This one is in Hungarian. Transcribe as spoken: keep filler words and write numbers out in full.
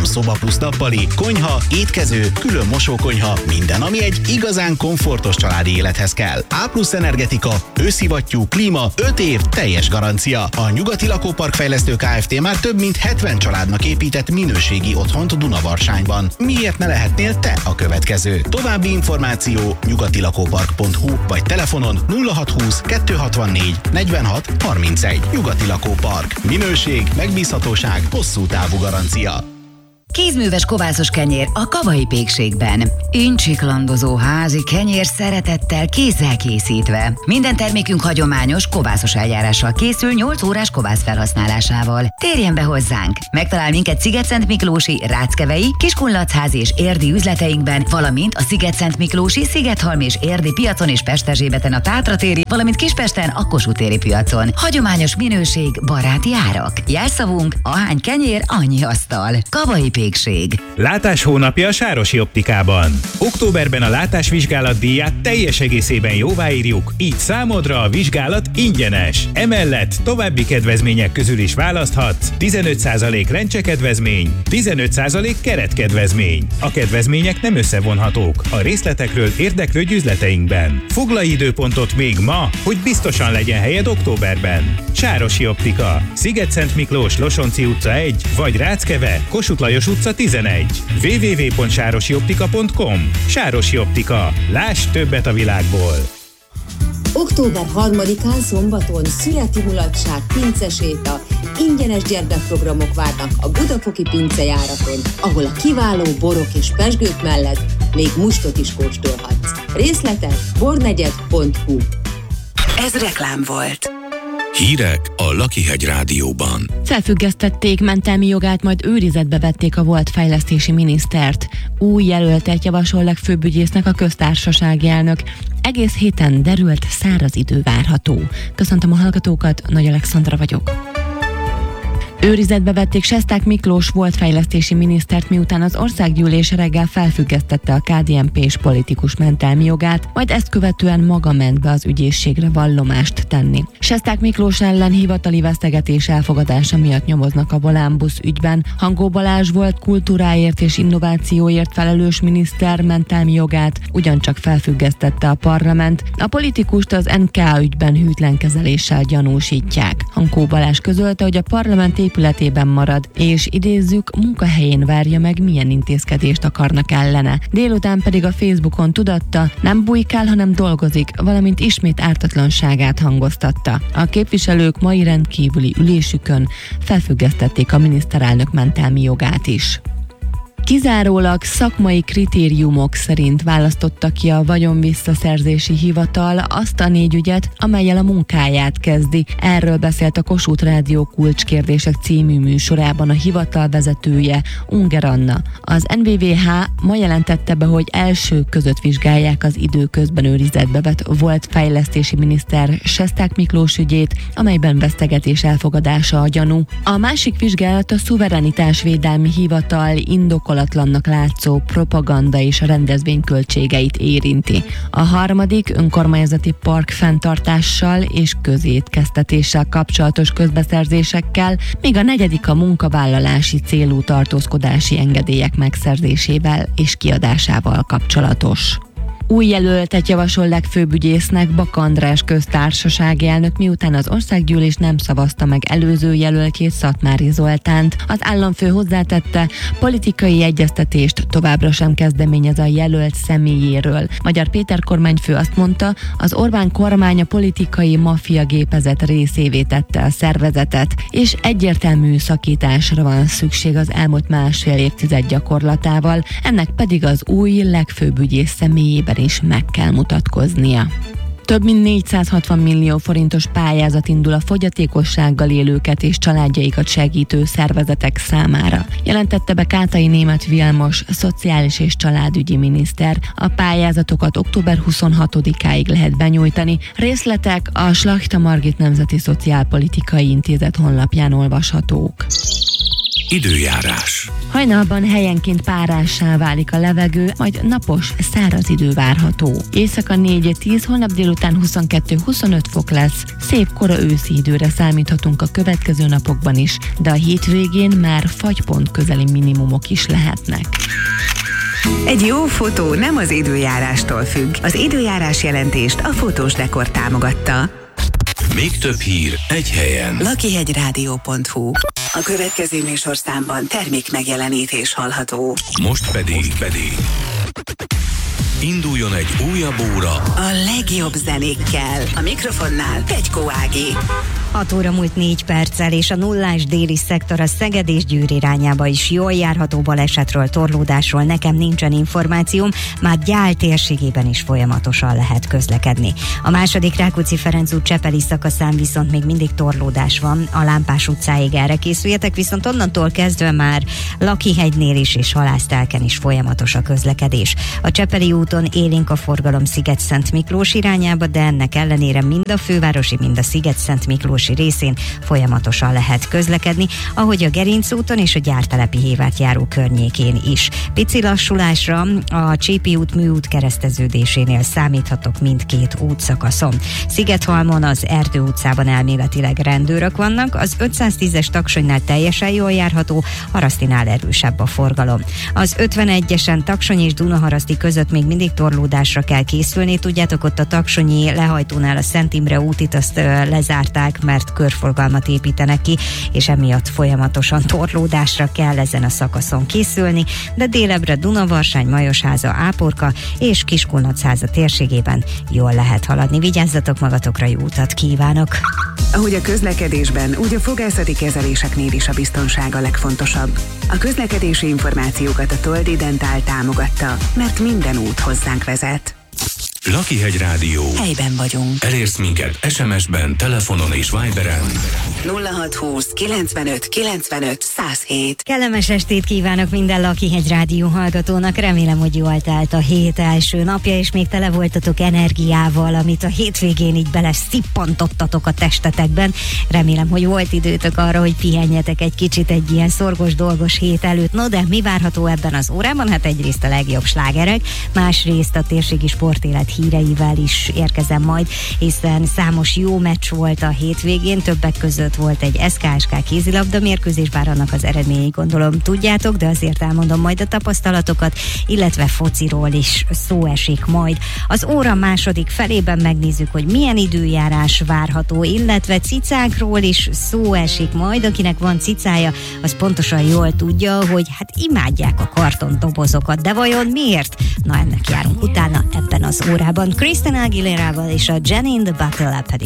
szoba plusz nappali, konyha, étkező, külön mosókonyha, minden, ami egy igazán komfortos családi élethez kell. A plusz energetika, őszivattyú, klíma, öt év teljes garancia. A Nyugati Lakópark Fejlesztő Kft. Már több mint hetven családnak épített minőségi otthont Dunavarcsányban. Miért ne lehetnél te a következő? További információ nyugatilakópark pont hu vagy telefonon nulla hatszázhúsz kettőszázhatvannégy negyvenhat harmincegy. Nyugati Lakópark. Minőség, megbízhatóság, hosszú távú garancia. Kézműves kovászos kenyér a Kavai Pékségben. Incsiklandozó házi kenyér szeretettel kézzel készítve. Minden termékünk hagyományos kovászos eljárással készül nyolc órás kovász felhasználásával. Térjen be hozzánk! Megtalál minket Szigetszentmiklósi, Ráckevei, Kiskunlachházi és Érdi üzleteinkben, valamint a Szigetszentmiklósi, Szigethalmi és Érdi piacon és Pesterzsébeten a Tátratéri, valamint Kispesten a Kossuth téri piacon. Hagyományos minőség, baráti árak. Jelszavunk: ahány kenyér, annyi asztal. Kavai Pékség. Látás hónapja a Sárosi Optikában. Októberben a látásvizsgálat díját teljes egészében jóváírjuk, így számodra a vizsgálat ingyenes. Emellett további kedvezmények közül is választhatsz: tizenöt százalék rendcsekedvezmény, tizenöt százalék keretkedvezmény. A kedvezmények nem összevonhatók. A részletekről érdeklődj üzleteinkben. Foglalj időpontot még ma, hogy biztosan legyen helyed októberben. Sárosi Optika. Szigetszentmiklós, Losonci utca egy, vagy Ráckeve, Kossuth Lajos utca tizenegy. double-u double-u double-u pont sárosioptika pont com. Sárosi Optika. Láss többet a világból! október harmadikán szombaton születi mulatság, pinceséta, ingyenes gyermekprogramok várnak a Budafoki pincejáraton, ahol a kiváló borok és pezsgők mellett még mustot is kóstolhatsz. Részletek bornegyed pont hu. Ez reklám volt. Hírek a Lakihegy Rádióban. Felfüggesztették mentelmi jogát, majd őrizetbe vették a volt fejlesztési minisztert. Új jelöltet javasol legfőbb ügyésznek a köztársasági elnök. Egész héten derült, száraz idő várható. Köszöntöm a hallgatókat, Nagy Alexandra vagyok. Őrizetbe vették Sesták Miklós volt fejlesztési minisztert, miután az országgyűlés reggel felfüggesztette a ká dé en pés politikus mentelmi jogát, majd ezt követően maga ment be az ügyészségre vallomást tenni. Sesták Miklós ellen hivatali vesztegetés elfogadása miatt nyomoznak a Volánbusz ügyben. Hangó Balázs volt kultúráért és innovációért felelős miniszter mentelmi jogát ugyancsak felfüggesztette a parlament. A politikust az en ká ügyben hűtlen kezeléssel gyanúsítják. Hangó Balázs közölte, hogy a parlament épületében marad, és idézzük, munkahelyén várja meg, milyen intézkedést akarnak ellene. Délután pedig a Facebookon tudatta, nem bujkál, hanem dolgozik, valamint ismét ártatlanságát hangoztatta. A képviselők mai rendkívüli ülésükön felfüggesztették a miniszterelnök mentelmi jogát is. Kizárólag szakmai kritériumok szerint választotta ki a vagyonvisszaszerzési hivatal azt a négy ügyet, amellyel a munkáját kezdi. Erről beszélt a Kossuth Rádió Kulcskérdések című műsorában a hivatal vezetője, Unger Anna. Az en vé vé há ma jelentette be, hogy első között vizsgálják az időközben őrizetbe vett volt fejlesztési miniszter Sesták Miklós ügyét, amelyben vesztegetés elfogadása a gyanú. A másik vizsgálat a szuverenitásvédelmi hivatal indokol indokolatlannak látszó propaganda és a rendezvény költségeit érinti. A harmadik önkormányzati park fenntartással és közétkeztetéssel kapcsolatos közbeszerzésekkel, míg a negyedik a munkavállalási célú tartózkodási engedélyek megszerzésével és kiadásával kapcsolatos. Új jelöltet javasol legfőbb ügyésznek Baka András köztársasági elnök, miután az országgyűlés nem szavazta meg előző jelöltjét, Szatmári Zoltánt. Az államfő hozzátette, politikai egyeztetést továbbra sem kezdeményez a jelölt személyéről. Magyar Péter kormányfő azt mondta, az Orbán kormány a politikai maffia gépezet részévé tette a szervezetet, és egyértelmű szakításra van szükség az elmúlt másfél évtized gyakorlatával, ennek pedig az új legfőbb ügyész személyében is meg kell mutatkoznia. Több mint négyszázhatvan millió forintos pályázat indul a fogyatékossággal élőket és családjaikat segítő szervezetek számára, jelentette be Kátai Németh Vilmos, szociális és családügyi miniszter. A pályázatokat október huszonhatodikáig lehet benyújtani. Részletek a Slachta Margit Nemzeti Szociálpolitikai Intézet honlapján olvashatók. Időjárás. Hajnalban helyenként párássá válik a levegő, majd napos, száraz idő várható. Éjszaka négy-tíz, holnap délután huszonkettő-huszonöt fok lesz. Szép kora őszi időre számíthatunk a következő napokban is, de a hétvégén már fagypont közeli minimumok is lehetnek. Egy jó fotó nem az időjárástól függ. Az időjárás jelentést a Fotós Dekor támogatta. Még több hír egy helyen. lakihegyrádió pont hu. A következő műsorszámban termék megjelenítés hallható. Most pedig, Most pedig induljon egy újabb óra A legjobb zenékkel. A mikrofonnál Pegykó Ági. hat óra múlt négy perccel, és a nullás déli szektor a Szeged és Győr irányába is jól járható balesetről, torlódásról nekem nincsen információm, már Gyál térségében is folyamatosan lehet közlekedni. A második Rákóczi-Ferenc út Csepeli szakaszán viszont még mindig torlódás van, a Lámpás utcáig erre készüljetek, viszont onnantól kezdve már Lakihegynél is és Halásztelken is folyamatos a közlekedés. A Csepeli úton élénk a forgalom Sziget-Szent Miklós irányába, de ennek ellenére mind a fővárosi, mind a Sziget-Szent Miklós részén folyamatosan lehet közlekedni, ahogy a Gerinc úton és a Gyártelepi Hévát járó környékén is. Pici lassulásra a Csépi út Műút kereszteződésénél számíthatok mindkét útszakaszon. Szigethalmon az Erdő utcában elméletileg rendőrök vannak, az ötszáztízes Taksonynál teljesen jól járható, Harasztinál erősebb a forgalom. Az ötvenegyesen Taksony és Dunaharaszti között még mindig torlódásra kell készülni, tudjátok, ott a taksonyi lehajtónál a Szent Imre útit azt lezárták, mert körforgalmat építenek ki, és emiatt folyamatosan torlódásra kell ezen a szakaszon készülni, de délebbre Dunavarsány, Majosháza, Áporka és Kiskunlachháza térségében jól lehet haladni. Vigyázzatok magatokra, jó utat kívánok! Ahogy a közlekedésben, úgy a fogászati kezeléseknél is a biztonság a legfontosabb. A közlekedési információkat a Toldi Dentál támogatta, mert minden út hozzánk vezet. Lakihegy Rádió. Helyben vagyunk. Elérsz minket es em es-ben, telefonon és Viberen. nulla hat húsz kilencvenöt kilencvenöt száz hét. Kellemes estét kívánok minden Lakihegy Rádió hallgatónak, remélem, hogy jól telt a hét első napja, és még tele voltatok energiával, amit a hétvégén így bele szippantottatok a testetekben. Remélem, hogy volt időtök arra, hogy pihenjetek egy kicsit egy ilyen szorgos, dolgos hét előtt. No, de mi várható ebben az órában? Hát egyrészt a legjobb slágerek, másrészt a térségi sportélet híreivel is érkezem majd, hiszen számos jó meccs volt a hétvégén, többek között volt egy es ká es ká kézilabda mérkőzés, bár annak az eredményét gondolom tudjátok, de azért elmondom majd a tapasztalatokat, illetve fociról is szó esik majd. Az óra második felében megnézzük, hogy milyen időjárás várható, illetve cicákról is szó esik majd. Akinek van cicája, az pontosan jól tudja, hogy hát imádják a kartondobozokat, de vajon miért? Na, ennek járunk utána ebben az órában. Christina Aguilérával és a Jenny in the Battle pedig